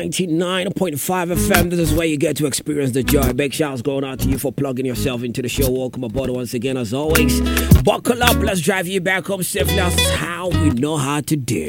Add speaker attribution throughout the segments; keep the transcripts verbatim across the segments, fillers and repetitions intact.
Speaker 1: ninety-nine point five F M. This is where you get to experience the joy. Big shouts going out to you for plugging yourself into the show. Welcome aboard once again, as always. Buckle up, let's drive you back home safely. That's how we know how to do.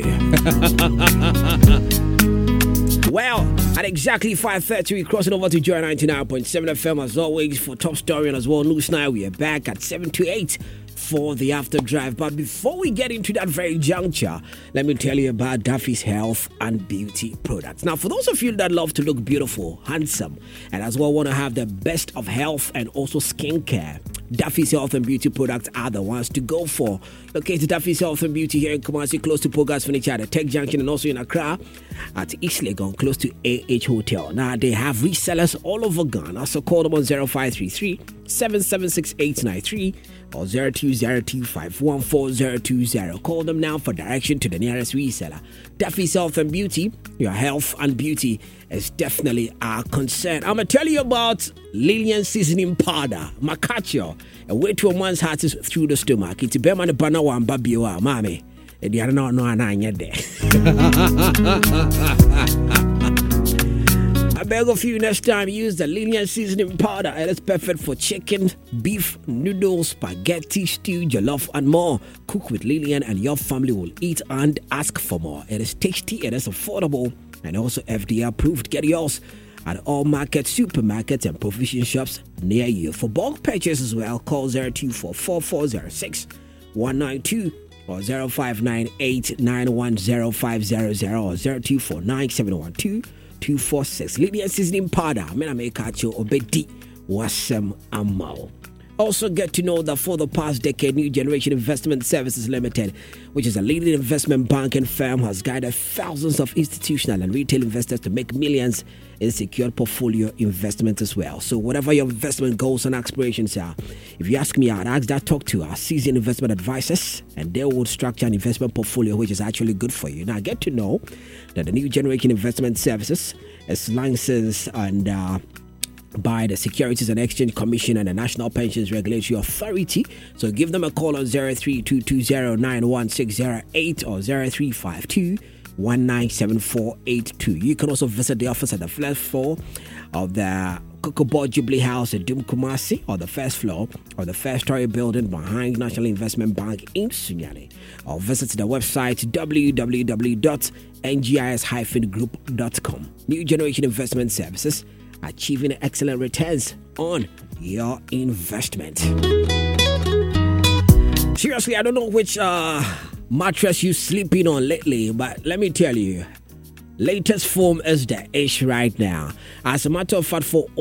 Speaker 1: Well, at exactly five thirty, we're crossing over to Joy ninety-nine point seven F M as always for Top Story and as well News Night. We are back at seven to eight for the after drive. But before we get into that very juncture, let me tell you about Duffy's Health and Beauty Products. Now, for those of you that love to look beautiful, handsome, and as well want to have the best of health and also skincare, Duffy's Health and Beauty Products are the ones to go for. Located Duffy's Health and Beauty here in Kumasi, close to Pogas Furniture, the Tech Junction, and also in Accra at East Legon, close to A H Hotel. Now, they have resellers all over Ghana, so call them on zero five three three, seven seven six, eight nine three or zero two zero two, five one four zero two zero. Call them now for direction to the nearest reseller. Duffy's Health and Beauty, your health and beauty is definitely our concern. I'm going to tell you about Lillian Seasoning Powder, Macacho, a way to a man's heart is through the stomach. It's a bear man, a banana, one baby, or mommy. And you are not knowing I'm there. I beg of you, next time use the Lillian Seasoning Powder. It is perfect for chicken, beef, noodles, spaghetti, stew, jollof, and more. Cook with Lillian and your family will eat and ask for more. It is tasty, it is affordable, and also F D A approved. Get yours at all markets, supermarkets, and provision shops near you. For bulk purchase as well, call zero two four, four four zero six, one nine two or zero five nine eight, nine one zero five zero zero or zero two four nine, seven one two, two four six. Lillian Seasoning Powder. Mena make at you obedi wasem amao. Also get to know that for the past decade, New Generation Investment Services Limited, which is a leading investment banking firm, has guided thousands of institutional and retail investors to make millions in secured portfolio investment as well. So whatever your investment goals and aspirations are, if you ask me, I'd ask that talk to our seasoned investment advisors, and they will structure an investment portfolio which is actually good for you. Now get to know that the New Generation Investment Services is licensed and uh, by the Securities and Exchange Commission and the National Pensions Regulatory Authority. So give them a call on zero three two two zero, nine one six zero eight or zero three five two, one nine seven four eight two. You can also visit the office at the first floor of the Kokobo Jubilee House at Dum Kumasi, or the first floor of the first story building behind National Investment Bank in Sunyani. Or visit the website w w w dot n g i s dash group dot com. New Generation Investment Services, achieving excellent returns on your investment. Seriously, I don't know which uh, mattress you're sleeping on lately, but let me tell you, latest foam is the ish right now. As a matter of fact, for